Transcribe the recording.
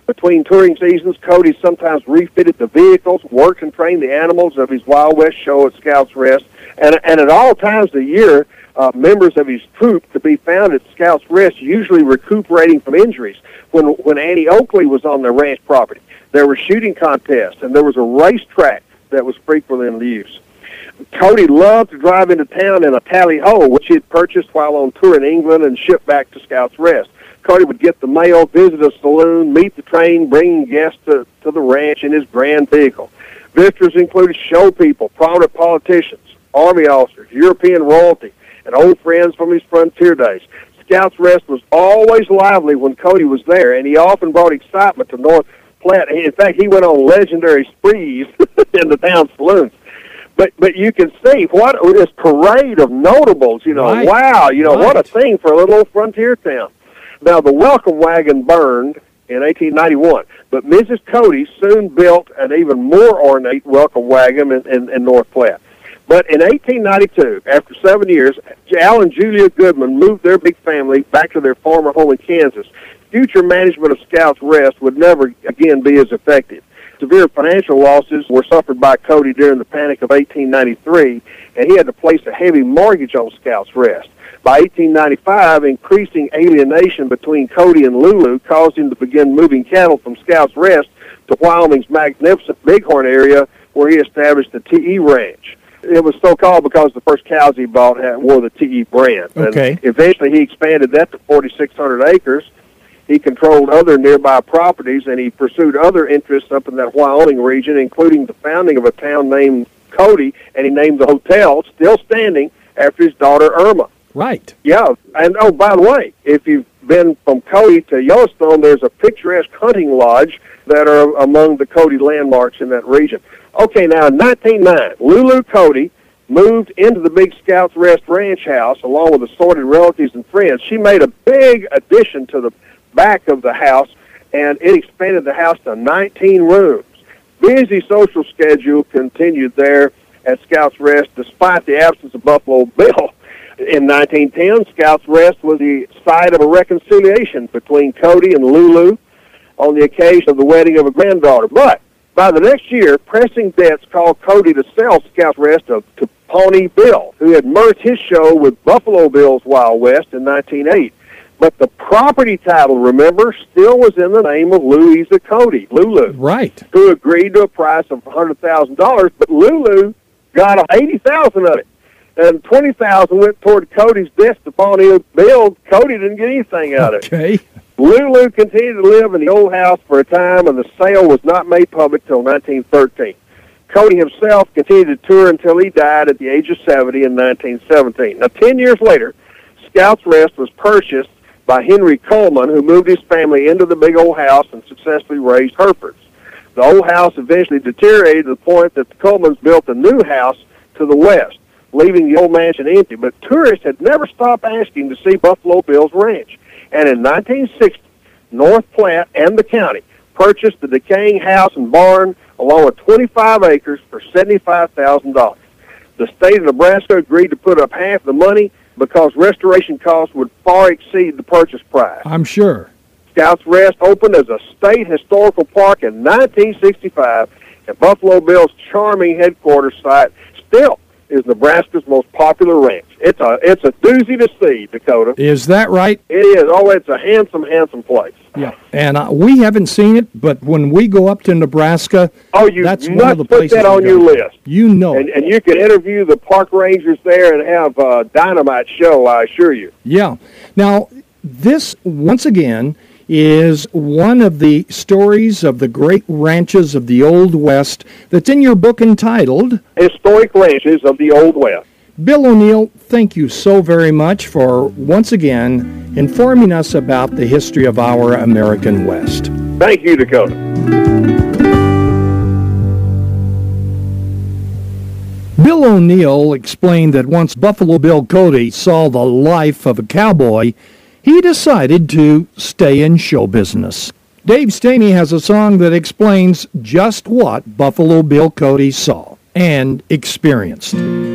Between touring seasons, Cody sometimes refitted the vehicles, worked and trained the animals of his Wild West show at Scouts Rest, and at all times of the year, members of his troop could be found at Scouts Rest, usually recuperating from injuries. When Annie Oakley was on the ranch property, there were shooting contests, and there was a racetrack that was frequently in use. Cody loved to drive into town in a tally-ho, which he had purchased while on tour in England and shipped back to Scouts Rest. Cody would get the mail, visit a saloon, meet the train, bringing guests to the ranch in his grand vehicle. Visitors included show people, prominent politicians, Army officers, European royalty, and old friends from his frontier days. Scouts Rest was always lively when Cody was there, and he often brought excitement to North Platte. In fact, he went on legendary sprees in the town saloons. But you can see what this parade of notables, Right. Wow, Right. What a thing for a little old frontier town. Now, the welcome wagon burned in 1891, but Mrs. Cody soon built an even more ornate welcome wagon in North Platte. But in 1892, after 7 years, Al and Julia Goodman moved their big family back to their former home in Kansas. Future management of Scouts Rest would never again be as effective. Severe financial losses were suffered by Cody during the Panic of 1893, and he had to place a heavy mortgage on Scouts Rest. By 1895, increasing alienation between Cody and Lulu caused him to begin moving cattle from Scouts Rest to Wyoming's magnificent Bighorn area, where he established the T.E. Ranch. It was so called because the first cows he bought wore the T.E. brand. Okay. And eventually he expanded that to 4,600 acres. He controlled other nearby properties, and he pursued other interests up in that Wyoming region, including the founding of a town named Cody, and he named the hotel, still standing, after his daughter Irma. Right. Yeah, and by the way, if you've been from Cody to Yellowstone, there's a picturesque hunting lodge that are among the Cody landmarks in that region. Okay, now in 1909, Lulu Cody moved into the big Scouts Rest ranch house along with assorted relatives and friends. She made a big addition to the back of the house, and it expanded the house to 19 rooms. Busy social schedule continued there at Scouts Rest despite the absence of Buffalo Bill. In 1910, Scouts Rest was the site of a reconciliation between Cody and Lulu on the occasion of the wedding of a granddaughter. But by the next year, pressing debts caused Cody to sell Scouts Rest to Pawnee Bill, who had merged his show with Buffalo Bill's Wild West in 1908. But the property title, remember, still was in the name of Louisa Cody, Lulu, Right. who agreed to a price of $100,000, but Lulu got $80,000 of it. And $20,000 went toward Cody's death to Pawnee Bill. Cody didn't get anything out of it. Okay. Lulu continued to live in the old house for a time, and the sale was not made public till 1913. Cody himself continued to tour until he died at the age of 70 in 1917. Now, 10 years later, Scouts Rest was purchased by Henry Coleman, who moved his family into the big old house and successfully raised Herefords. The old house eventually deteriorated to the point that the Colemans built a new house to the west, leaving the old mansion empty. But tourists had never stopped asking to see Buffalo Bill's ranch. And in 1960, North Platte and the county purchased the decaying house and barn along with 25 acres for $75,000. The state of Nebraska agreed to put up half the money because restoration costs would far exceed the purchase price. I'm sure. Scouts Rest opened as a state historical park in 1965, and Buffalo Bill's charming headquarters site still is Nebraska's most popular ranch. It's a doozy to see, Dakota. Is that right? It is. Oh, it's a handsome, handsome place. Yeah. And we haven't seen it, but when we go up to Nebraska, that's one of the must put places that on we your go. list. You know it. And you can interview the park rangers there and have a dynamite show, I assure you. Yeah. Now, this, once again, is one of the stories of the great ranches of the Old West that's in your book entitled Historic Ranches of the Old West. Bill O'Neill, thank you so very much for, once again, informing us about the history of our American West. Thank you, Dakota. Bill O'Neill explained that once Buffalo Bill Cody saw the life of a cowboy, he decided to stay in show business. Dave Staney has a song that explains just what Buffalo Bill Cody saw and experienced.